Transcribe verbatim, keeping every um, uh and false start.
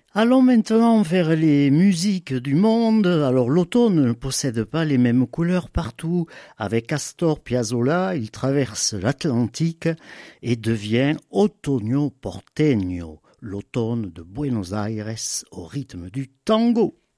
Allons maintenant vers les musiques du monde. Alors l'automne ne possède pas les mêmes couleurs partout. Avec Astor Piazzolla, il traverse l'Atlantique et devient Otoño Porteño, l'automne de Buenos Aires au rythme du tango.